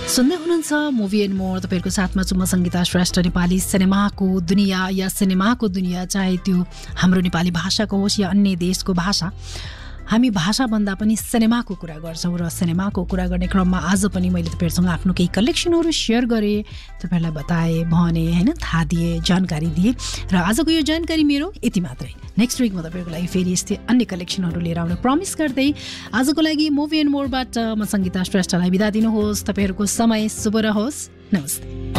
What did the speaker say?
सुन्दै हुनुहुन्छ movie and more, तपाईँहरूको साथमा छु म सङ्गीता श्रेष्ठ। नेपाली सिनेमाको दुनियाँ या सिनेमाको दुनियाँ, चाहे त्यो हाम्रो नेपाली भाषाको होस् या अन्य देशको भाषा, हामी भाषाभन्दा पनि सिनेमाको कुरा गर्छौँ। र सिनेमाको कुरा गर्ने क्रममा आज पनि मैले तपाईँहरूसँग आफ्नो केही कलेक्सनहरू सेयर गरेँ, तपाईँहरूलाई बताएँ, भने होइन, थाहा दिएँ, जानकारी दिएँ। र आजको यो जानकारी मेरो यति मात्रै। नेक्स्ट विक म तपाईँहरूको लागि फेरि यस्तै अन्य कलेक्सनहरू लिएर आउने प्रमिस गर्दै आजको लागि मुभी एन्ड मोरबाट म सङ्गीता श्रेष्ठलाई बिदा दिनुहोस्। तपाईँहरूको समय शुभ रहोस्। नमस्ते।